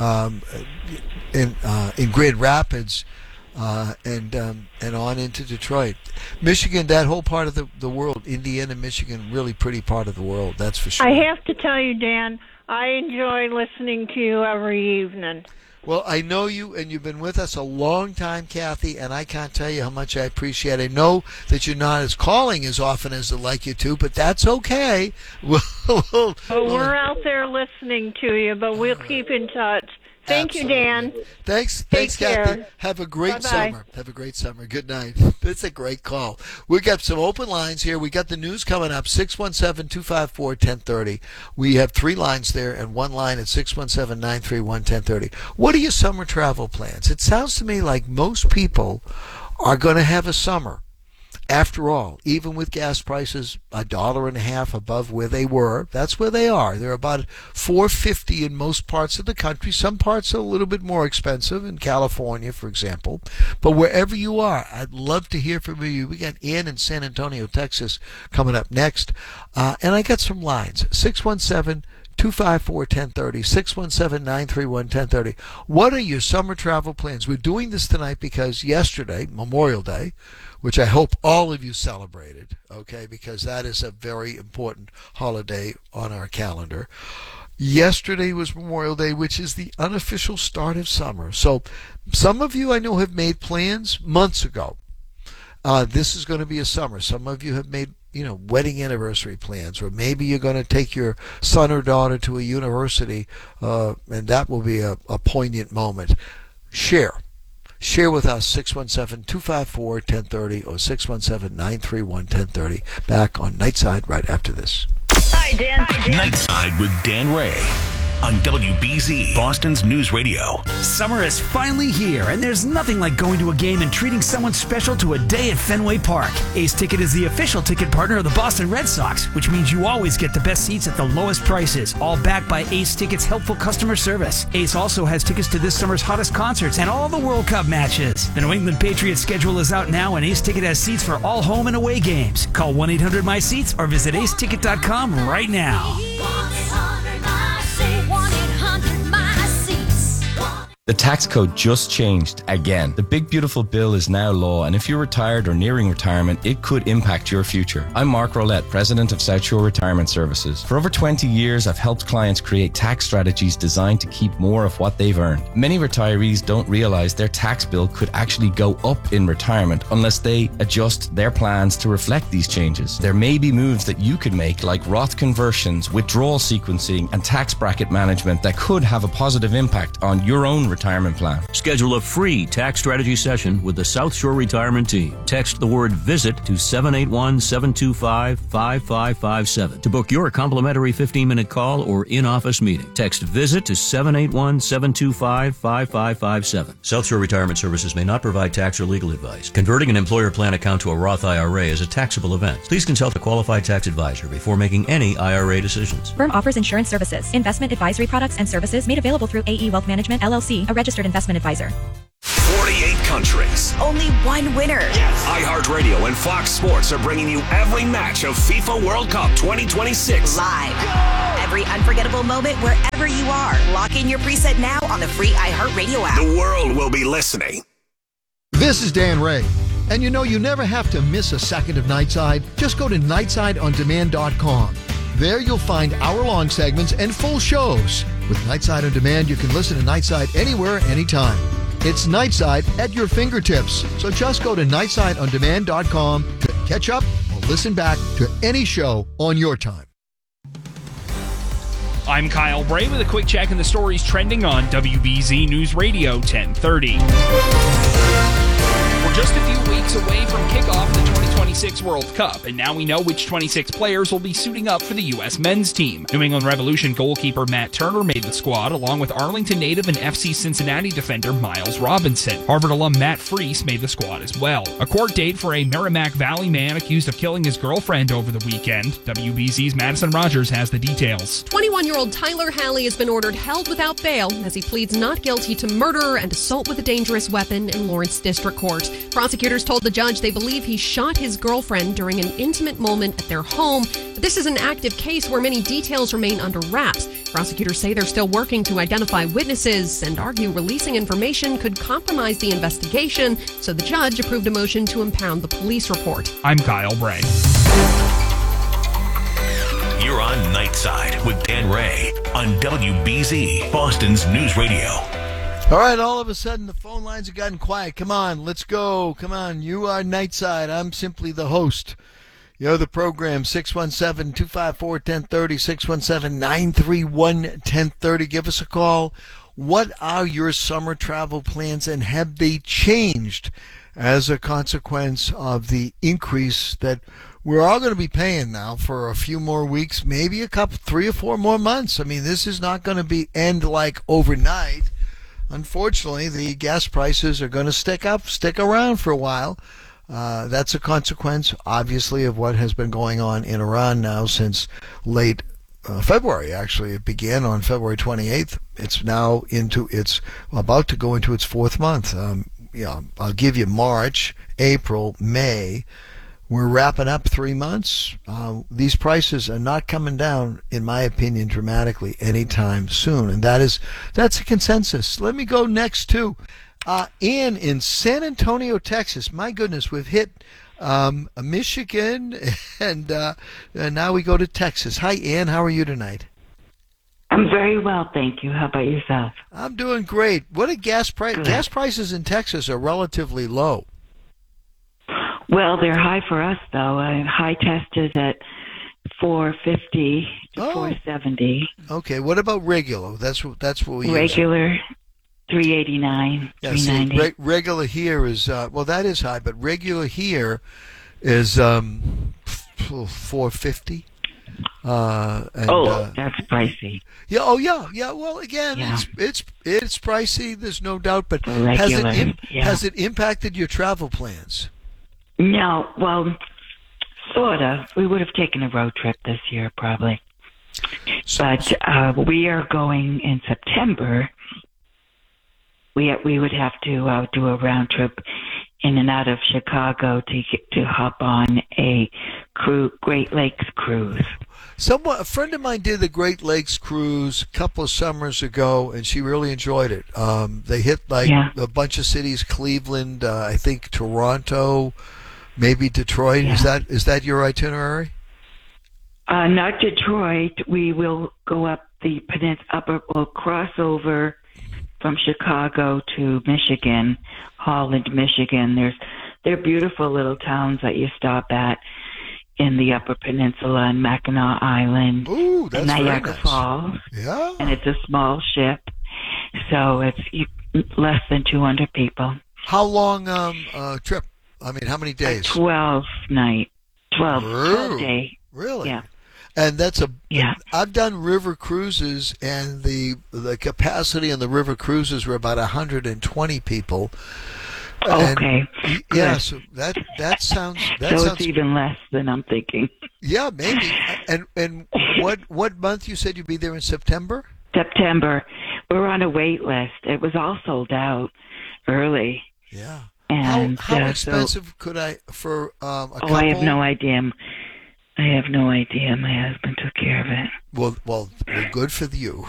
in Grand Rapids. And on into Detroit. Michigan, that whole part of the world, Indiana, Michigan, really pretty part of the world, that's for sure. I have to tell you, Dan, I enjoy listening to you every evening. Well, I know you, and you've been with us a long time, Kathy, and I can't tell you how much I appreciate it. I know that you're not as calling as often as I'd like you to, but that's okay. We're out there listening to you, but we'll keep in touch. Thank you, Dan. Thanks, Take care. Kathy. Have a great Bye-bye. summer. Have a great summer. Good night. That's a great call. We got some open lines here. We got the news coming up, 617-254-1030. We have 3 lines there and 1 line at 617-931-1030. What are your summer travel plans? It sounds to me like most people are going to have a summer. After all, even with gas prices $1.50 above where they were, that's where they are. They're about $4.50 in most parts of the country. Some parts are a little bit more expensive, in California, for example. But wherever you are, I'd love to hear from you. We got Ann in San Antonio, Texas, coming up next. And I got some lines. 617-254-1030, 617-931-1030. What are your summer travel plans? We're doing this tonight because yesterday, Memorial Day, which I hope all of you celebrated, okay, because that is a very important holiday on our calendar. Yesterday was Memorial Day, which is the unofficial start of summer. So some of you I know have made plans months ago. This is going to be a summer. Some of you have made wedding anniversary plans, or maybe you're going to take your son or daughter to a university, and that will be a poignant moment. Share with us, 617-254-1030 or 617-931-1030. Back on Nightside right after this. Hi, Dan. Nightside with Dan Ray on WBZ, Boston's News Radio. Summer is finally here, and there's nothing like going to a game and treating someone special to a day at Fenway Park. Ace Ticket is the official ticket partner of the Boston Red Sox, which means you always get the best seats at the lowest prices, all backed by Ace Ticket's helpful customer service. Ace also has tickets to this summer's hottest concerts and all the World Cup matches. The New England Patriots schedule is out now, and Ace Ticket has seats for all home and away games. Call 1-800-MY-SEATS or visit aceticket.com right now. The tax code just changed again. The big beautiful bill is now law, and if you're retired or nearing retirement, it could impact your future. I'm Mark Roulette, president of South Shore Retirement Services. For over 20 years, I've helped clients create tax strategies designed to keep more of what they've earned. Many retirees don't realize their tax bill could actually go up in retirement unless they adjust their plans to reflect these changes. There may be moves that you could make, like Roth conversions, withdrawal sequencing, and tax bracket management that could have a positive impact on your own retirement retirement plan. Schedule a free tax strategy session with the South Shore Retirement Team. Text the word VISIT to 781-725-5557 to book your complimentary 15-minute call or in-office meeting. Text VISIT to 781-725-5557. South Shore Retirement Services may not provide tax or legal advice. Converting an employer plan account to a Roth IRA is a taxable event. Please consult a qualified tax advisor before making any IRA decisions. Firm offers insurance services, investment advisory products and services made available through AE Wealth Management, LLC, a registered investment advisor. 48 countries. Only one winner. Yes. iHeartRadio and Fox Sports are bringing you every match of FIFA World Cup 2026. Live. Every unforgettable moment wherever you are. Lock in your preset now on the free iHeartRadio app. The world will be listening. This is Dan Ray. And you know, you never have to miss a second of Nightside. Just go to nightside.ondemand.com. There you'll find hour-long segments and full shows. With Nightside On Demand, you can listen to Nightside anywhere, anytime. It's Nightside at your fingertips. So just go to nightside.ondemand.com to catch up or listen back to any show on your time. I'm Kyle Bray with a quick check on the stories trending on WBZ News Radio 1030. We're just a few weeks away from kickoff of the 2026 World Cup, and now we know which 26 players will be suiting up for the U.S. men's team. New England Revolution goalkeeper Matt Turner made the squad, along with Arlington native and FC Cincinnati defender Miles Robinson. Harvard alum Matt Freese made the squad as well. A court date for a Merrimack Valley man accused of killing his girlfriend over the weekend. WBZ's Madison Rogers has the details. 21-year-old Tyler Halley has been ordered held without bail as he pleads not guilty to murder and assault with a dangerous weapon in Lawrence District Court. Prosecutors told the judge they believe he shot his girlfriend during an intimate moment at their home, but this is an active case where many details remain under wraps. Prosecutors say they're still working to identify witnesses and argue releasing information could compromise the investigation, so the judge approved a motion to impound the police report. I'm Kyle Bray. You're on Nightside with Dan Ray on WBZ, Boston's News Radio. All right, all of a sudden the phone lines have gotten quiet. Come on, let's go. Come on, you are Nightside. I'm simply the host. You're the program, 617-254-1030, 617-931-1030. Give us a call. What are your summer travel plans, and have they changed as a consequence of the increase that we're all going to be paying now for a few more weeks, maybe a couple, 3 or 4 more months? I mean, this is not going to end like overnight. Unfortunately, the gas prices are going to stick around for a while. That's a consequence, obviously, of what has been going on in Iran now since late February. Actually, it began on February 28th. It's now about to go into its 4th month. I'll give you March, April, May. We're wrapping up 3 months. These prices are not coming down, in my opinion, dramatically anytime soon, and that's a consensus. Let me go next to Ann in San Antonio, Texas. My goodness, we've hit Michigan, and now we go to Texas. Hi, Ann. How are you tonight? I'm very well, thank you. How about yourself? I'm doing great. What are gas prices? Gas prices in Texas are relatively low. Well, they're high for us, though. High test is at $4.50 to $4.70. Okay. What about regular? That's what we use. Regular, $3.89. Yeah, see, regular here is that is high, but regular here is $4.50. That's pricey. Yeah. Oh, yeah. Yeah. Well, again, it's pricey. There's no doubt. But has it impacted your travel plans? No, well, sort of. We would have taken a road trip this year, probably. But we are going in September. We would have to do a round trip in and out of Chicago to hop on a Great Lakes cruise. A friend of mine did the Great Lakes cruise a couple of summers ago, and she really enjoyed it. They hit a bunch of cities: Cleveland, I think Toronto, maybe Detroit. Yeah. Is that your itinerary? Not Detroit. We will go up the peninsula. We'll cross over from Chicago to Michigan, Holland, Michigan. They're beautiful little towns that you stop at in the Upper Peninsula and Mackinac Island, and Niagara Falls. Yeah, and it's a small ship, so less than 200 people. How long trip? I mean, how many days? 12 day. Really? Yeah. And that's yeah. I've done river cruises, and the capacity on the river cruises were about 120 people. Okay. And, yeah, so that sounds. So it's even less than I'm thinking. Yeah, maybe. And what month you said you'd be there in September? September. We're on a wait list. It was all sold out early. Yeah. And how expensive could I for a couple? I have no idea. I have no idea. My husband took care of it. Well, good for you.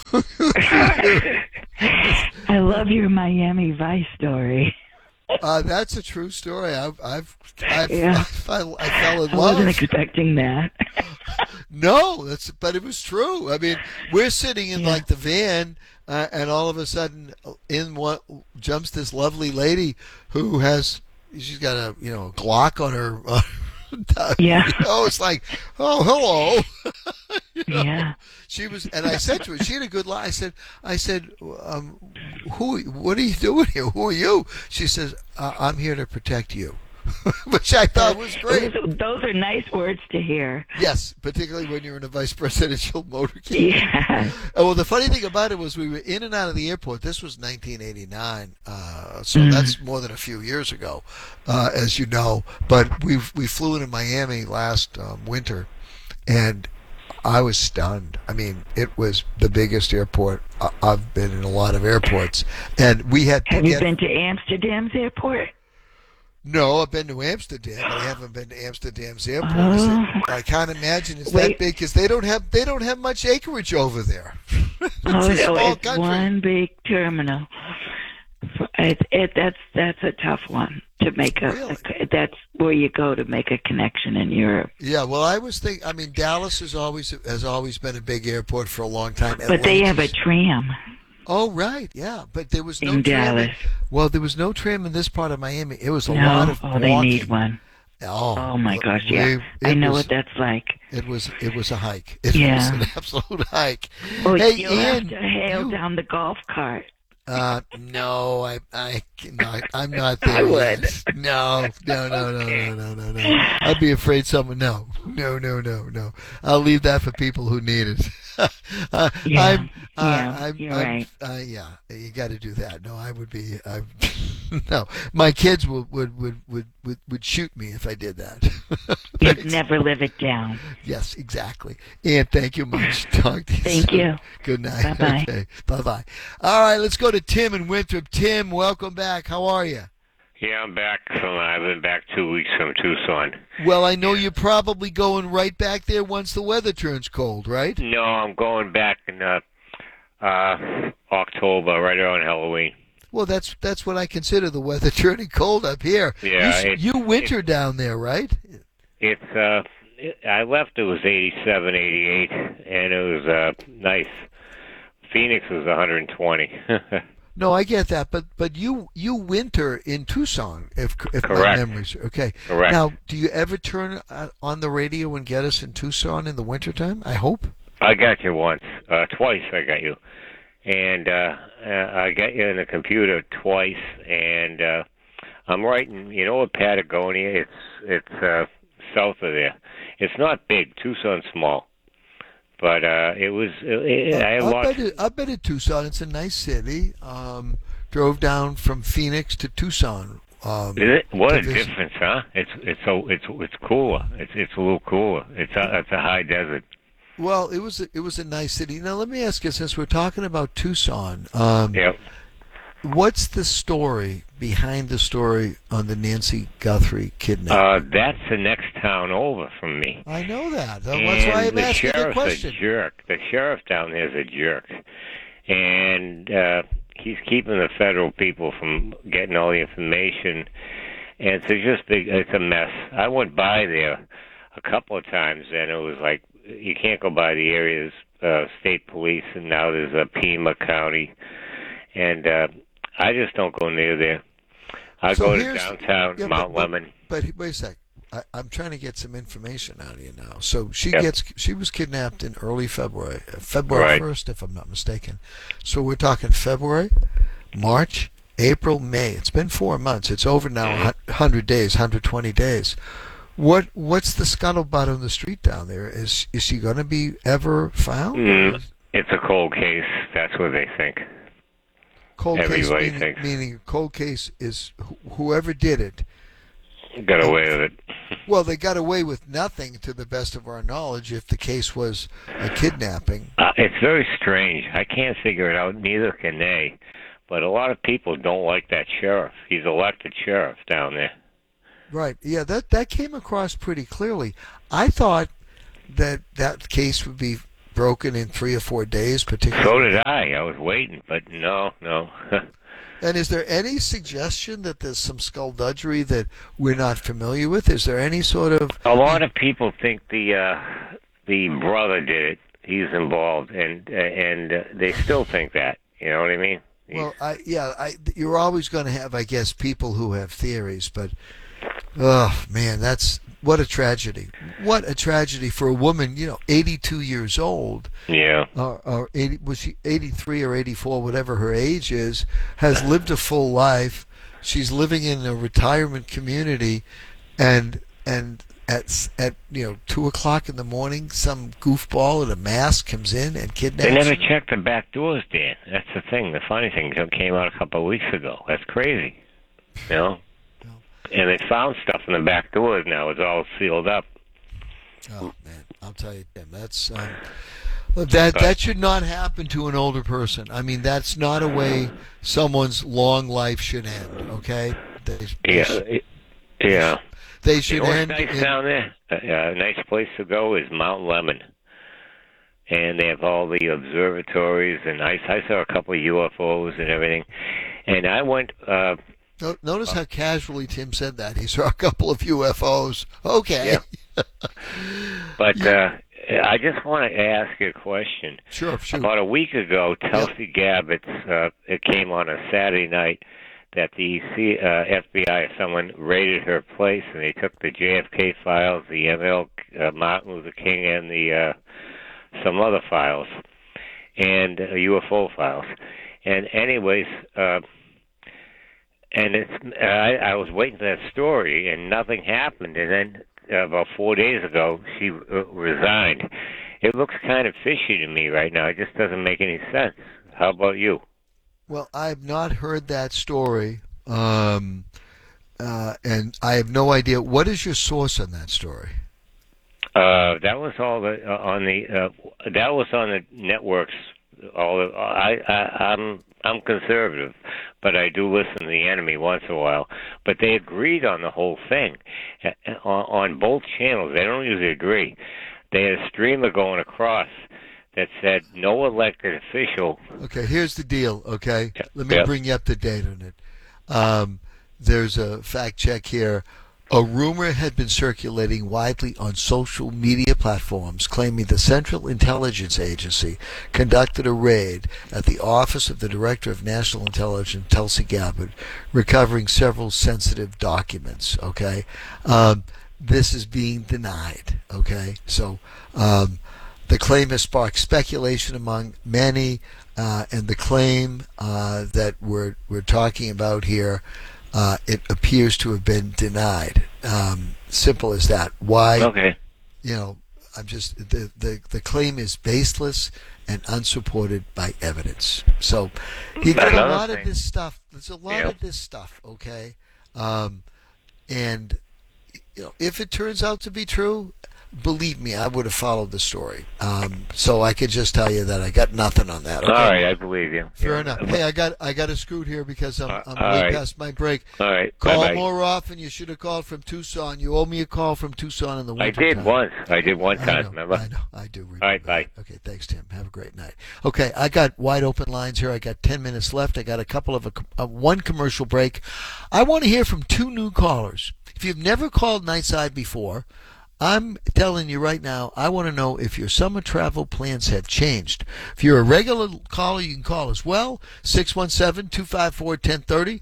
I love your Miami Vice story. That's a true story. I fell in love. I wasn't expecting that. No, but it was true. I mean, we're sitting in like the van, and all of a sudden, in what jumps this lovely lady who she's got a Glock on her. Yeah. It's like, oh, hello. Yeah. She was, and I said to her, she had a good line. I said, what are you doing here? Who are you? She says, I'm here to protect you. Which I thought was great. Those are nice words to hear. Yes, particularly when you're in a vice presidential motorcade. Yeah. Well, the funny thing about it was we were in and out of the airport. This was 1989, so that's more than a few years ago, as you know. But we flew into Miami last winter, and I was stunned. I mean, it was the biggest airport. I've been in a lot of airports, and we had. Have you been to Amsterdam's airport? No, I've been to Amsterdam, but I haven't been to Amsterdam's airport. I can't imagine it's that big because they don't have much acreage over there. It's one big terminal. That's a tough one to make that's where you go to make a connection in Europe. Yeah, well, I was thinking. I mean, Dallas has always been a big airport for a long time. But they have a tram. Oh, right, yeah, but there was no in tram. Dallas. Well, there was no tram in this part of Miami. It was a lot of walking. They need one. Oh my gosh, yeah. I know what that's like. It was a hike. It was an absolute hike. Oh, hey, you'll Ian, have to hail down the golf cart. No, I'm not there. I would. No. I'd be afraid someone. No. I'll leave that for people who need it. You're right. Yeah, you got to do that. No, I would be. No, my kids would shoot me if I did that. You'd never live it down. Yes, exactly. And thank you much. Talk to you Thank soon. you. Good night. Bye-bye. Okay. Bye-bye. All right, let's go to Tim in Winthrop. Tim, welcome back. How are you? Yeah, I'm back I've been back 2 weeks from Tucson. Well, I know you're probably going right back there once the weather turns cold, right? No, I'm going back in October, right around Halloween. Well, that's what I consider the weather turning cold up here. Yeah, you winter down there, right? It's I left. It was 87, 88, and it was nice. Phoenix was 120. No, I get that, but you winter in Tucson, if Correct. My memory's okay. Correct. Now, do you ever turn on the radio and get us in Tucson in the wintertime? I hope. I got you once, twice. I got you, and I got you in the computer twice, and I'm writing. You know what, Patagonia? It's south of there. It's not big. Tucson's small. But it was. I've been to Tucson. It's a nice city. Drove down from Phoenix to Tucson. Is it? What a difference, huh? It's cooler. It's a little cooler. It's a high desert. Well, it was a nice city. Now let me ask you, since we're talking about Tucson, yep. What's the story behind the story on the Nancy Guthrie kidnapping? That's the next town over from me. I know that. That's why I'm asking the question. The sheriff's a jerk. The sheriff down there is a jerk, and he's keeping the federal people from getting all the information. And it's a mess. I went by there a couple of times, and it was like you can't go by the area's state police, and now there's a Pima County, and I just don't go near there. I go to downtown, Mount Lemmon. But wait a sec. I'm trying to get some information out of you now. So she was kidnapped in early February, February 1st, if I'm not mistaken. So we're talking February. March, April, May. It's been 4 months. It's over now. 100 days, 120 days. What's the scuttlebutt on the street down there? Is she going to be ever found? It's a cold case. That's what they think. Cold Everybody case thinks. meaning cold case is whoever did it Got away with it. Well, they got away with nothing, to the best of our knowledge, if the case was a kidnapping. It's very strange. I can't figure it out. Neither can they. But a lot of people don't like that sheriff. He's elected sheriff down there. Right. Yeah, that came across pretty clearly. I thought that case would be broken in 3 or 4 days, particularly. So did I. I was waiting, but no. And is there any suggestion that there's some skullduggery that we're not familiar with? Is there any sort of... A lot of people think the brother did it. He's involved, and they still think that. You know what I mean? Well, you're always going to have, I guess, people who have theories, but, oh, man, what a tragedy. What a tragedy for a woman, 82 years old. Yeah. Or 80, was she 83 or 84, whatever her age is, has lived a full life. She's living in a retirement community, and at 2 o'clock in the morning, some goofball in a mask comes in and kidnaps They never her. checked the back doors, Dan. That's the thing. The funny thing came out a couple of weeks ago. That's crazy. And they found stuff in the back doors now. It's all sealed up. Oh, man. I'll tell you, Tim, that's... That should not happen to an older person. I mean, that's not a way someone's long life should end, okay? Yeah. They should what's end... nice down there? A nice place to go is Mount Lemon. And they have all the observatories, and I saw a couple of UFOs and everything. And I went... Notice how casually Tim said that. He saw a couple of UFOs. Okay. Yeah. But I just want to ask you a question. Sure. About a week ago, Tulsi Gabbard, it came on a Saturday night that the FBI or someone raided her place, and they took the JFK files, the Martin Luther King, and the some other files, and UFO files. And anyways... And I was waiting for that story, and nothing happened. And then about 4 days ago, she resigned. It looks kind of fishy to me right now. It just doesn't make any sense. How about you? Well, I have not heard that story, and I have no idea. What is your source on that story? That was all that was on the networks. I'm conservative, but I do listen to the enemy once in a while. But they agreed on the whole thing on both channels. They don't usually agree. They had a streamer going across that said no elected official. Okay, here's the deal. Okay, let me bring you up to date on it. There's a fact check here. A rumor had been circulating widely on social media platforms claiming the Central Intelligence Agency conducted a raid at the office of the Director of National Intelligence, Tulsi Gabbard, recovering several sensitive documents, okay? This is being denied, okay? So the claim has sparked speculation among many, and the claim that we're talking about here, it appears to have been denied. Simple as that. Why? Okay. I'm just the claim is baseless and unsupported by evidence. So you got a lot of this stuff. There's a lot of this stuff. Okay, and if it turns out to be true, believe me, I would have followed the story. So I could just tell you that I got nothing on that. Okay? All right, I believe you. Fair enough. Hey, I got a scoot here because I'm way past my break. All right. Call Bye-bye. more often. You should have called from Tucson. You owe me a call from Tucson in the winter. I did one time. Remember? I know. I do remember. All right. Bye. Okay. Thanks, Tim. Have a great night. Okay. I got wide open lines here. I got 10 minutes left. I got a couple of one commercial break. I want to hear from 2 new callers. If you've never called Nightside before, I'm telling you right now, I want to know if your summer travel plans have changed. If you're a regular caller, you can call as well, 617-254-1030,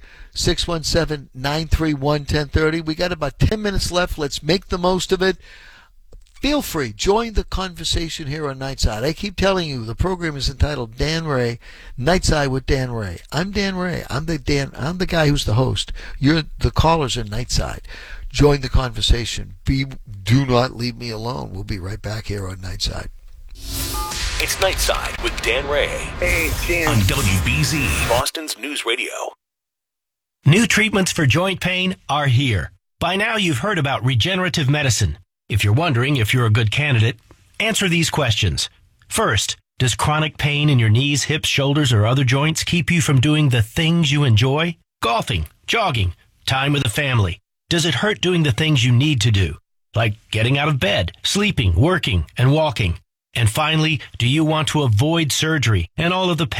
617-931-1030. We got about 10 minutes left. Let's make the most of it. Feel free. Join the conversation here on Nightside. I keep telling you, the program is entitled Dan Ray, Nightside with Dan Ray. I'm Dan Ray. I'm the guy who's the host. The callers are Nightside. Join the conversation. Do not leave me alone. We'll be right back here on Nightside. It's Nightside with Dan Ray. Hey, Dan. On WBZ, Boston's News Radio. New treatments for joint pain are here. By now you've heard about regenerative medicine. If you're wondering if you're a good candidate, answer these questions. First, does chronic pain in your knees, hips, shoulders, or other joints keep you from doing the things you enjoy? Golfing, jogging, time with the family. Does it hurt doing the things you need to do? Like getting out of bed, sleeping, working, and walking. And finally, do you want to avoid surgery and all of the pain